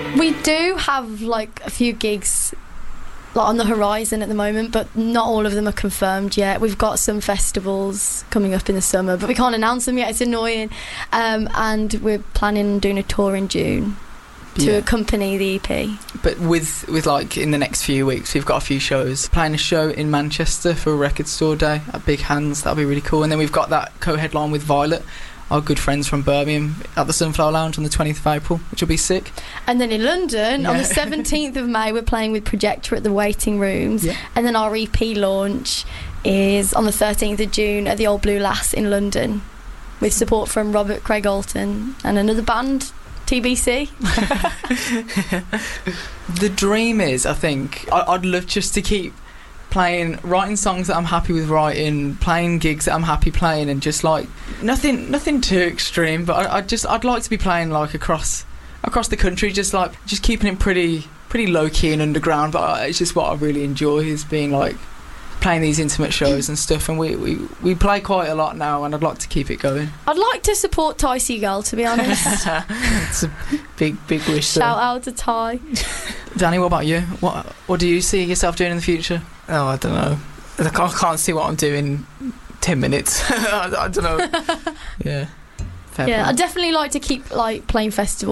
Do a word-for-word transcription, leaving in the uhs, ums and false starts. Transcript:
We do have like a few gigs like on the horizon at the moment, but not all of them are confirmed yet. We've got some festivals coming up in the summer, but we can't announce them yet. It's annoying. Um, and we're planning on doing a tour in June to Yeah. accompany the E P. But with, with like in the next few weeks, we've got a few shows. Playing a show in Manchester for a record store day at Big Hands. That'll be really cool. And then we've got that co-headline with Violet, our good friends from Birmingham, at the Sunflower Lounge on the twentieth of April, which will be sick. And then in London, on Yeah. the seventeenth of May, we're playing with Projector at the Waiting Rooms. Yeah. And then our E P launch is on the thirteenth of June at the Old Blue Lass in London, with support from Robert Craig Alton and another band, T B C. The dream is, I think, I- I'd love just to keep playing, writing songs that I'm happy with writing, playing gigs that I'm happy playing, and just like nothing, nothing too extreme. But I, I just, I'd like to be playing like across, across the country, just like just keeping it pretty, pretty low key and underground. But I, it's just what I really enjoy is being like playing these intimate shows and stuff. And we, we, we play quite a lot now, and I'd like to keep it going. I'd like to support Ty Seagull, to be honest. It's a big, big wish. Shout out to Ty. Danny, what about you? What, what do you see yourself doing in the future? Oh, I don't know. I can't, can't see what I'm doing in ten minutes. I, I don't know. Yeah. Fair Yeah, play. I'd definitely like to keep like playing festivals.